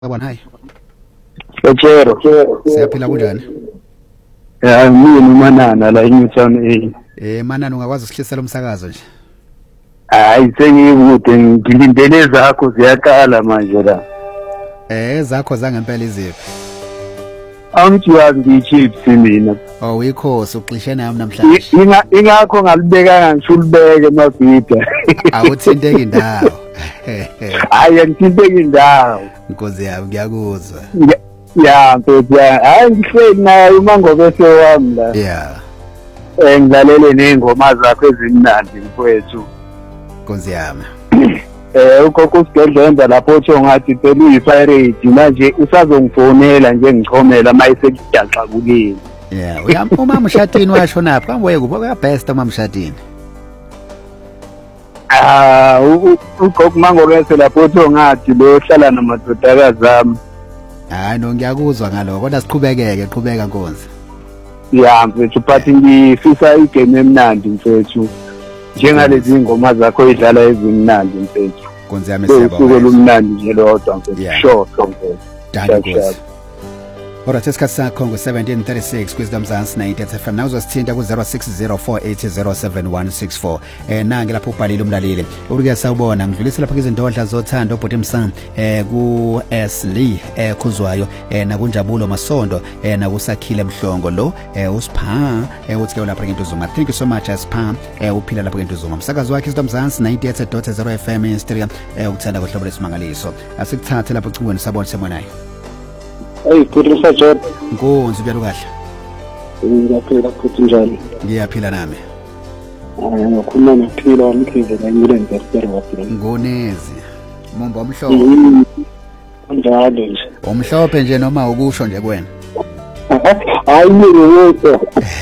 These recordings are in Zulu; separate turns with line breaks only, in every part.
Babona hayi.
Echero.
Siyaphila kunjani?
Mina uManana la eNewtown A.
Manana ungakwazi ukuhlisela umsakazo nje.
Hayi sengikude ngilindele zakho ziyaqala manje la.
Zakho zangempela iziphi?
Angithi yazi ngiyichips mina.
Oh uyikhosi uxishe nami namhlanje.
Ingakho ngalibekanga ngisho ulibeke mabhida.
Awuthinteka indawo.
Hayi ngithinteka indawo.
Inkosi yami ngiyakuzwa.
Ya mfethu hayi ngihleli naye uMangobese wami la.
Yeah.
Ngidlalele nezingoma zakho ezimnandi mfethu.
Inkosi yami.
Ugogo uSigedlenza lapho uthi ngathi phela uyipirate manje usazongifonela nje ngichomela mayisekujaxabukile.
Yeah, uma mshatini washonapha kambe kubuka best uma mshatini.
Ugogo Mangobese lapho uthi ngathi lo hlala namadodakazi ami.
Hayi no ngiyakuzwa ngaloko kodwa siqhubeka Nkonzi.
Yeah mfethu but ngifisa igame emnandi mfethu. Njengalezi ngoma zakho idlala ezimnandi mfethu.
Nkonzi yami siyabonga.
Usuku lomnandi nje lodwa mfethu. Sure mfethu.
Danke. Ora sesikhathi sakho ngo-17:36 kwiZamzansi 90 FM na uzosithinta ku-06048071164 nange lapho ubhalile umlaleli uri-ke sawubona ngidlulise lapha izindodla zothando obhuti Msang ku-Lee Khuzwayo nakunjabulo Masondo nakusakhile Mhlongo lo usipha uthi-ke lapha ngentuzuma. Thank you so much Spha uphila lapha ngentuzuma. Umsakazi wakhe iZamzansi 90.0 FM in-stereo ukuthanda kohlobo lesimangaliso. Asikuthathe lapho ucingweni sabona semonayo.
Hey, Putri Sajad.
Nkonzi uyalu kahle.
Ngiyaphila futhi njalo.
Ngiyaphila nami.
Khuluma nophila wamkhize la eMilenze waphila.
Ngonezi. Mombo omhlophe.
Njalo nje.
Omhlophe nje noma ukusho nje kuwena.
Hayi ngiyeke.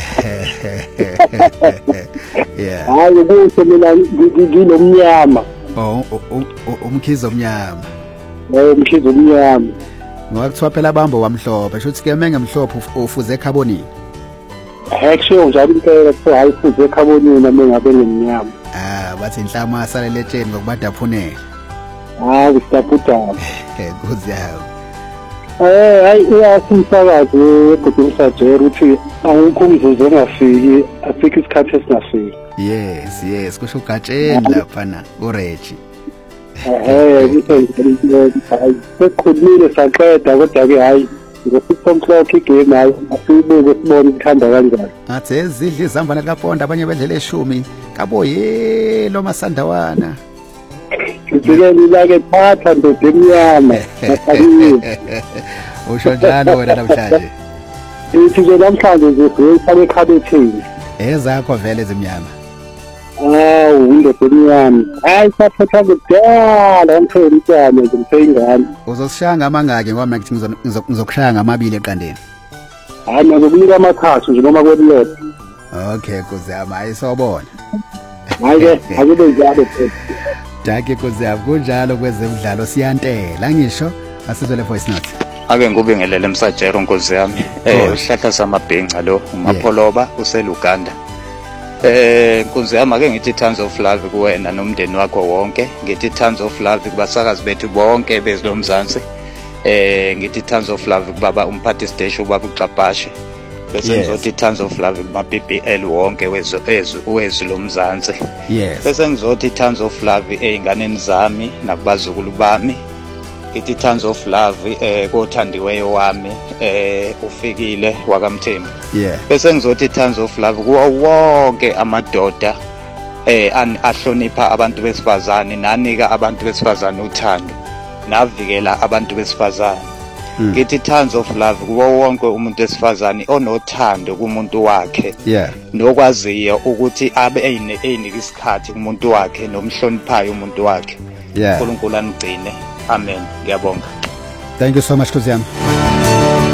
Yeah.
Hayi kuhle mina ngilomnyama.
Oh, umkhize omnyama.
Umkhize omnyama.
Ngoba kuthiwa phela bambo wamhlophe shuthi ke mengemhlophe ufuze ekhabonini.
Kusho njalo impela kuthiwa hayi ufuze ekhabonini nami ngabe ngimnyama.
Bathi inhlama asalele etsheni ngokubadaphunela.
Kusaputana.
Kuze yawo.
Hayi uyasimsakazi ebhuti Sajad uthi awukho umzuzu ongafiki afike isikhathi esingafiki.
Yes kusho ugatsheni lapha na uReji.
Sekukhulile saqeda kodwa ke hayi ngo-6 igame hayi asibuke sibone ukuhamba kanjani.
Athi ezidla izambana likaPonda abanye bedlela 10 kaboye lo masandawana.
Ngike nilake phatha ndoda emnyama.
Usho njalo wena namhlanje.
Ithi nje namhlanje nje sifake ekhabethini.
Ezakho vele ezimnyama.
Indoda emnyama. Hayi saphatha kudala ngithengana ngimthengana.
Uzosishaya amangaki ngoba mina ngithi ngizokushaya ngamabili eqandeni.
Hayi ngizokunika amathathu nje noma kwelele.
Okay kuzama ayisobona.
Hayi ke akube njalo phela.
Danke kuzama kunjalo kwezemidlalo siyantela ngisho asizwe voice note.
Ake ngubingelele Msajero Nkosi yami. Uhlahla samabhenca lo uMapholoba useluganda. Nkosi yami ake ngithi tons of love kuwena nomndeni wakho wonke. Ngithi tons of love kubasakazi bethu bonke bezilomzansi. Ngithi tons of love kubaba umphathi stage ubaba uXabhashe. Bese ngizothi tons of love kuma BBL wonke wezilomzansi. Bese ngizothi tons of love einganeni zami nakubazukulu bami. Ngithi tons of love kothandiweyo wami ufikile wakamthembu. Bese ngizothi tons of love kuwo wonke amadoda ahlonipha abantu besifazane nanika abantu besifazane uthando navikela abantu besifazane. Ngithi tons of love kuwo wonke umuntu wesifazane onothando kumuntu wakhe. Nokwaziyo ukuthi abe eyinika isikhathi kumuntu wakhe nomhloniphayo umuntu wakhe. uNkulunkulu anigcine. Amen. Ngiyabonga.
Thank you so much Kuziyami.